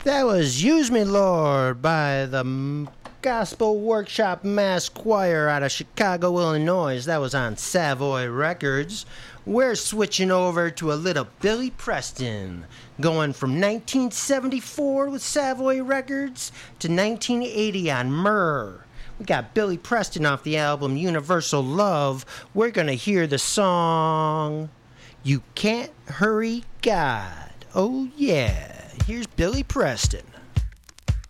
That was Use Me Lord by the Gospel Workshop Mass Choir out of Chicago, Illinois. That was on Savoy Records. We're switching over to a little Billy Preston, going from 1974 with Savoy Records to 1980 on Myrrh. We got Billy Preston off the album Universal Love. We're going to hear the song You Can't Hurry God. Oh yeah, here's Billy Preston.